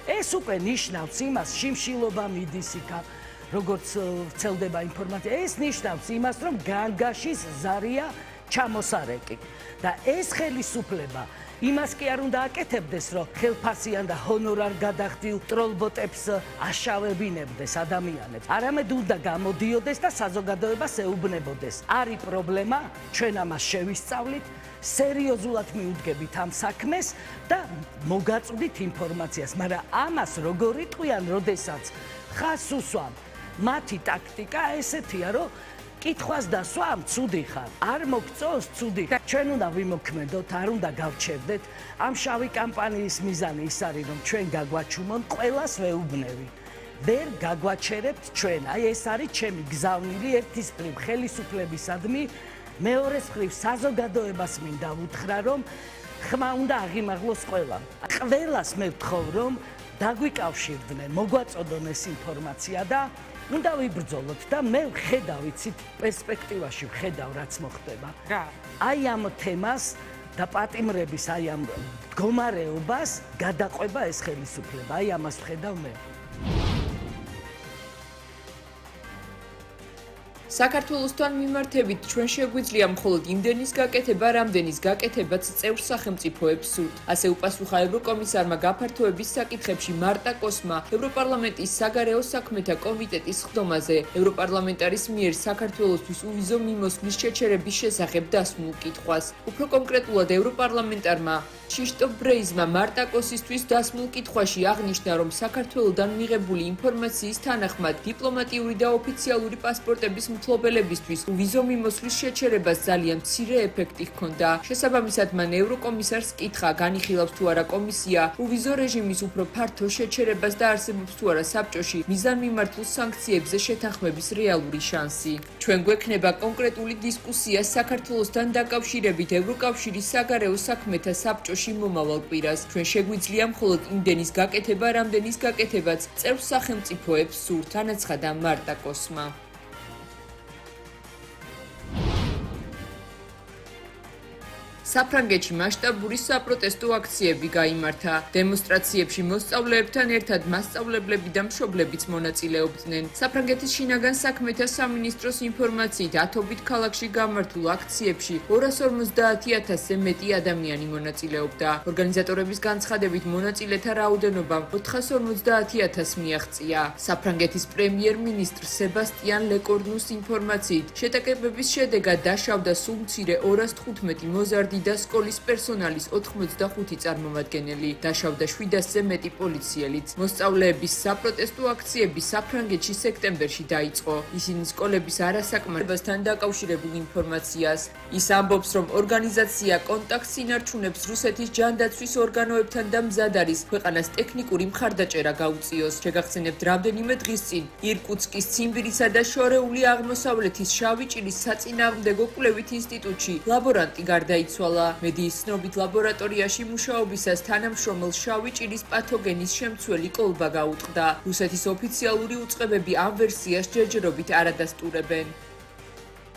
ეს უკვე ნიშნავს იმას, შიმშილობა მიდის იქა, როგორც ვრცელდება ინფორმაცია. ეს ნიშნავს იმას, რომ განგაშის ზარია ჩამოსარეკი და ეს ხელისუფლება იმას კი არ უნდა აკეთებდეს, რომ ხელფასიან და ჰონორარ გადახდილ ტროლბოტებს აშავებინებდეს ადამიანებს. არამედ უნდა გამოდიოდეს და საზოგადოებას ეუბნებოდეს. არის პრობლემა, ჩვენ ამას შევისწავლით, სერიოზულად მიუდგებით ამ საქმეს და მოგაწვდით ინფორმაციას, მაგრამ ამას როგორ იტყვიან, როდესაც ხას უსვამ. მათი ტაქტიკა ესეთია, რომ კითხვას დასვა მცუდი ხარ. არ მოგწონს ცუდი. ჩვენ უნდა ვიმოქმედოთ, არ უნდა გავჩერდეთ. ამ შავი კამპანიის მიზანი ის არის, რომ ჩვენ გაგვაჩუმონ, ყველას ვეუბნები. ვერ გაგვაჩერებთ ჩვენ. აი ეს არის ჩემი გზავნილი ერთის მხრივ ხელისუფლებისადმი, მეორეს მხრივ საზოგადოებას მინდა ვუთხრა, რომ ხმა უნდა აღიმაღლოს ყველამ. ყველას მე ვთხოვ, რომ დაგვიკავშირდნენ, მოგვაწოდონ ეს ინფორმაცია და უნდა ვიბრძოლოთ და მე ვხედავ, იცით, პერსპექტივაში ვხედავ, რაც მოხდება. აი ამ თემას და პატიმრების, აი ამ მდგომარეობას გადაყვება ეს ხელისუფლება. აი ამას ვხედავ მე. საქართველოსთან მიმართებით ჩვენ შეგვიძლია მხოლოდ იმდენის გაკეთება, რამდენის გაკეთებაც წევრ სახელმწიფოებს სურთ. ასე უპასუხა ევროკომისარმა გაფართოების საკითხებში მარტა კოსმა ევროპარლამენტის საგარეო საქმეთა კომიტეტის ხდომაზე. ევროპარლამენტარის მიერ საქართველოსთვის უვიზო მიმოსვლის შეჩერების შესახებ დასმულ კითხვას. უფრო კონკრეტულად ევროპარლამენტარმა შიშტოფ ბრეიზმა მარტა კოსისთვის დასმულ კითხვაში აღნიშნა, რომ საქართველოდან მიღებული ინფორმაციის თანახმად დიპლომატიური და ოფიციალური პასპორტების მფლობელებისთვის უვიზო მიმოსვლის შეჩერებას ძალიან მცირე ეფექტი ჰქონდა. შესაბამისად, მან ევროკომისარს კითხა, განიხილავს თუ არა კომისია უვიზო რეჟიმის უფრო ფართო შეჩერებას და არსებობს თუ არა საბჭოში მიზანმიმართულ სანქციებზე შეთანხმების რეალური შანსი. ჩვენ გვექნება კონკრეტული დისკუსია საქართველოსთან დაკავშირებით ევროკავშირის საგარეო საქმეთა საბჭოში მომავალ კვირას. ჩვენ შეგვიძლია მხოლოდ იმდენის გაკეთება, რამდენის გაკეთებაც წევრ სახელმწიფოებს სურთ, ანაცხადა მარტა კოსმა. საფრანგეთში მასშტაბური საპროტესტო აქციები გაიმართა. დემონსტრაციებში მოსწავლეებთან ერთად მასწავლებლები და მშობლებიც მონაწილეობდნენ. საფრანგეთის შინაგან საქმეთა სამინისტროს ინფორმაციით, ათობით ქალაქში გამართულ აქციებში 250,000-ზე მეტი ადამიანი მონაწილეობდა. ორგანიზატორების განცხადებით, მონაწილეთა რაოდენობამ 450,000 მიაღწია. საფრანგეთის პრემიერ-მინისტრ სებასტიან ლეკორნუს ინფორმაციით, შეტაკებების შედეგად დაშავდა სულ მცირე 215 მოზარდი და სკოლის პერსონალის 85 წარმომადგენელი. დაშავდა 700-ზე მეტი პოლიციელიც. მოსწავლეების საპროტესტო აქციები საფრანგეთში სექტემბერში დაიწყო. ისინი სკოლების არასაკმარებასთან დაკავშირებულ ინფორმაციას. ის ამბობს, რომ ორგანიზაცია კონტაქტს ინარჩუნებს რუსეთის ჯანდაცვის ორგანოებთან და მზად არის ქვეყანას ტექნიკური მხარდაჭერა გაუწიოს. შეგახსენებთ, რამდენიმე დღის წინ ირკუტსკის, ციმბირისა და შორეული აღმოსავლეთის შავი ჭირის საწინააღმდეგო კვლევით ინსტიტუტში ლაბორანტი გარდაიცვალა. მედიის ცნობით, ლაბორატორიაში მუშაობისას თანამშრომელს შავი ჭირის პათოგენის შემცველი კოლბა გაუტყდა. რუსეთის ოფიციალური უწყებები ამ ვერსიას ჯერჯერობით არ ადასტურებენ.